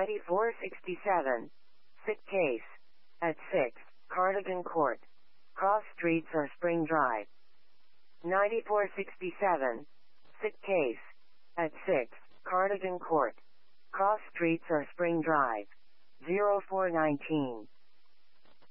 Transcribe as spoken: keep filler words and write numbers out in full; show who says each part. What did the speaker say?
Speaker 1: ninety-four sixty-seven. Sit case. At six, Cardigan Court. Cross Streets or Spring Drive. ninety-four sixty-seven. Sit case. At six, Cardigan Court. Cross Streets or Spring Drive. zero four nineteen.